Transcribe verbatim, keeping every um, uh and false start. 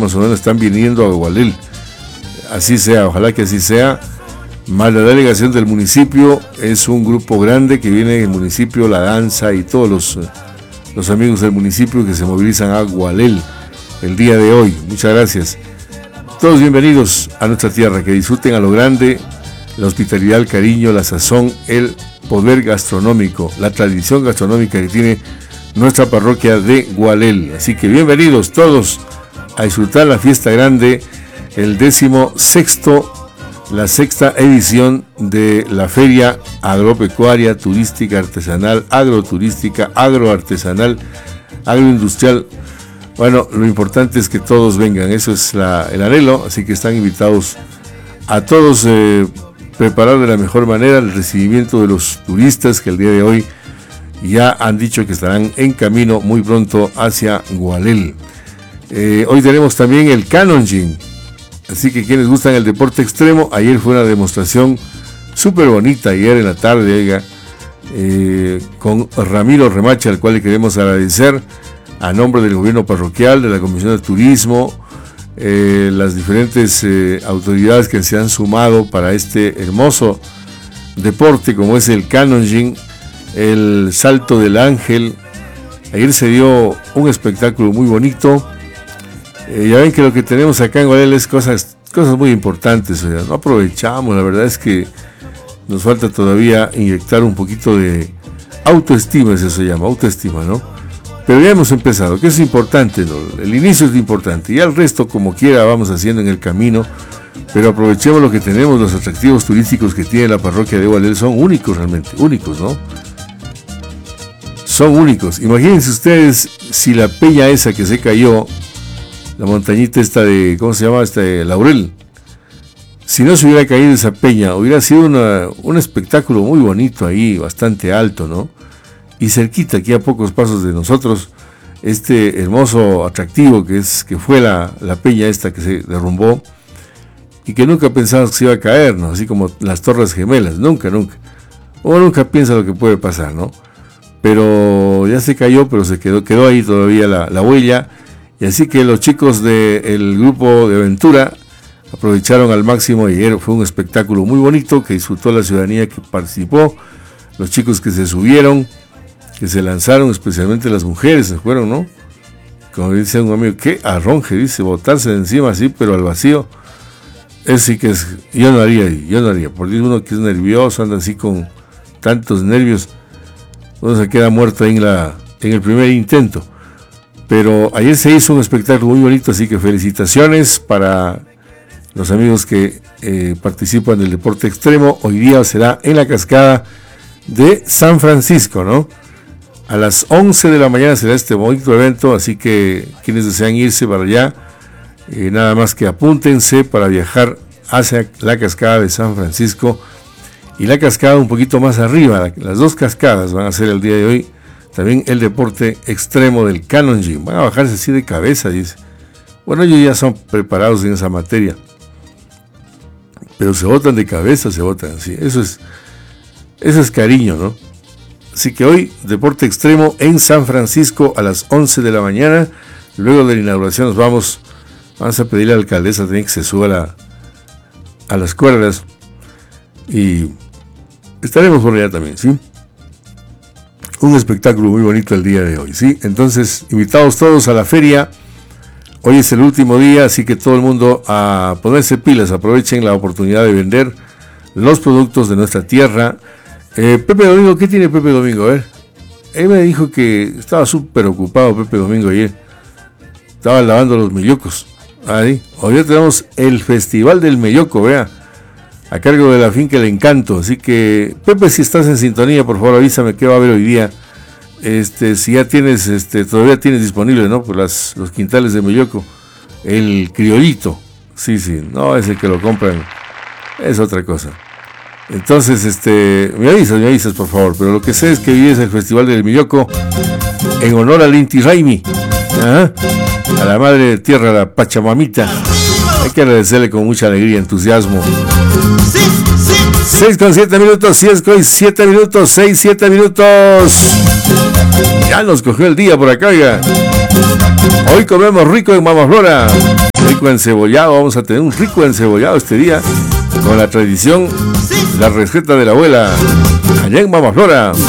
más o menos están viniendo a Gualel. Así sea, ojalá que así sea. Más la delegación del municipio, es un grupo grande que viene del municipio, la danza y todos los, los amigos del municipio que se movilizan a Gualel el día de hoy. Muchas gracias. Todos bienvenidos a nuestra tierra, que disfruten a lo grande la hospitalidad, el cariño, la sazón, el poder gastronómico, la tradición gastronómica que tiene nuestra parroquia de Gualel. Así que bienvenidos todos a disfrutar la fiesta grande, el décimo sexto, la sexta edición de la Feria Agropecuaria, Turística, Artesanal, Agroturística, Agroartesanal, Agroindustrial. Bueno, lo importante es que todos vengan, eso es la, el anhelo, así que están invitados a todos, eh, preparar de la mejor manera el recibimiento de los turistas que el día de hoy ya han dicho que estarán en camino muy pronto hacia Gualel. Eh, hoy tenemos también el Canonging, así que quienes gustan el deporte extremo, ayer fue una demostración súper bonita, ayer en la tarde, oiga, eh, con Ramiro Remache, al cual le queremos agradecer a nombre del gobierno parroquial, de la Comisión de Turismo, eh, las diferentes eh, autoridades que se han sumado para este hermoso deporte como es el Canonging, el salto del ángel. Ayer se dio un espectáculo muy bonito. Eh, ya ven que lo que tenemos acá en Gualel es cosas, cosas muy importantes, o sea, no aprovechamos, la verdad es que nos falta todavía inyectar un poquito de autoestima, eso se llama, autoestima, ¿no? Pero ya hemos empezado, que es importante, ¿no? El inicio es importante, y al resto como quiera vamos haciendo en el camino, pero aprovechemos lo que tenemos, los atractivos turísticos que tiene la parroquia de Gualel, son únicos realmente, únicos, ¿no? Son únicos. Imagínense ustedes si la peña esa que se cayó, la montañita esta de, ¿cómo se llama? Esta de Laurel, si no se hubiera caído esa peña, hubiera sido una, un espectáculo muy bonito ahí, bastante alto, ¿no? Y cerquita, aquí a pocos pasos de nosotros, este hermoso atractivo que es que fue la, la peña esta que se derrumbó y que nunca pensamos que se iba a caer, ¿no? Así como las Torres Gemelas, nunca, nunca. Uno nunca piensa lo que puede pasar, ¿no? Pero ya se cayó, pero se quedó, quedó ahí todavía la, la huella, y así que los chicos del grupo de aventura aprovecharon al máximo, y ayer fue un espectáculo muy bonito que disfrutó la ciudadanía que participó, los chicos que se subieron, que se lanzaron, especialmente las mujeres se fueron, ¿no? Como dice un amigo, qué arronje, dice, botarse de encima así, pero al vacío. Eso sí que es, yo no haría, yo no haría, porque uno que es nervioso, anda así con tantos nervios, uno se queda muerto ahí en, la, en el primer intento. Pero ayer se hizo un espectáculo muy bonito, así que felicitaciones para los amigos que eh, participan del deporte extremo. Hoy día será en la cascada de San Francisco, ¿no? A las once de la mañana será este bonito evento, así que quienes desean irse para allá, eh, nada más que apúntense para viajar hacia la cascada de San Francisco y la cascada un poquito más arriba. Las dos cascadas van a ser el día de hoy también el deporte extremo del Canonging. Van a bajarse así de cabeza, dice. Bueno, ellos ya son preparados en esa materia, pero se botan de cabeza, se botan así. Eso es, eso es cariño, ¿no? Así que hoy, deporte extremo en San Francisco a las once de la mañana. Luego de la inauguración nos vamos, vamos a pedirle a la alcaldesa también que se suba a, la, a las cuerdas y estaremos por allá también, ¿sí? Un espectáculo muy bonito el día de hoy, ¿sí? Entonces, invitados todos a la feria. Hoy es el último día, así que todo el mundo a ponerse pilas, aprovechen la oportunidad de vender los productos de nuestra tierra. Eh, Pepe Domingo, ¿qué tiene Pepe Domingo? A ver, él me dijo que estaba súper ocupado Pepe Domingo ayer. Estaba lavando los meyocos. Ahí, hoy ya tenemos el Festival del Meyoco, vea, a cargo de la finca El Encanto. Así que, Pepe, si estás en sintonía, por favor avísame qué va a haber hoy día. Este, si ya tienes, este, todavía tienes disponible, ¿no? Pues las, los quintales de Meyoco. El criollito. Sí, sí, no es el que lo compran. Es otra cosa. Entonces, este, me avisas, me avisas, por favor. Pero lo que sé es que hoy es el Festival del Meyoco en honor al Inti Raymi, ¿ah? A la madre tierra, la Pachamamita. Hay que agradecerle con mucha alegría y entusiasmo. seis con siete minutos, seis con siete minutos, seis, siete minutos. Ya nos cogió el día por acá, oiga. Hoy comemos rico en Mama Flora, rico encebollado, vamos a tener un rico encebollado este día, con la tradición, la receta de la abuela, allá en Mama Flora.